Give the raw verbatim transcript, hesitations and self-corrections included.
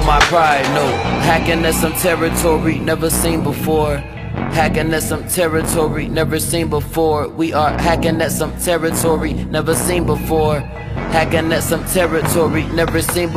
my pride, no. Hacking at some territory never seen before. Hacking at some territory never seen before. We are hacking at some territory never seen before. Hacking at some territory never seen before.